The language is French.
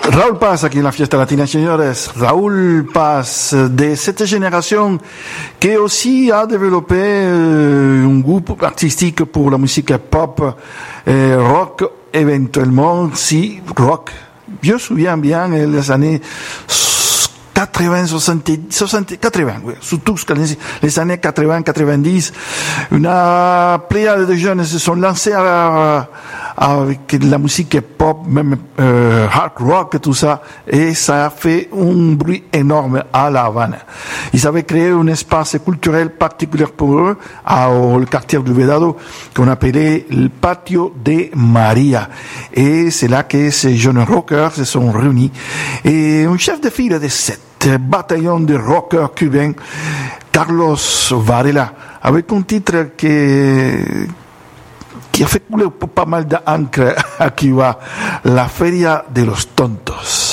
Raúl Paz aquí en la Fiesta Latina, señores. Raúl Paz, de cette génération qui aussi a développé un groupe artistique pour la musique pop, rock éventuellement, si rock. Je me souviens bien les années 80, 60, 80, oui, surtout les années 80, 90, une pléiade de jeunes se sont lancés avec la musique pop, même hard rock, tout ça, et ça a fait un bruit énorme à La Havane. Ils avaient créé un espace culturel particulier pour eux, au quartier du Vedado, qu'on appelait le Patio de Maria. Et c'est là que ces jeunes rockers se sont réunis. Et un chef de file de cette bataillon de rockers cubains, Carlos Varela, avec un titre qui a fait couler pas mal d'encre à Cuba, La Feria de los Tontos.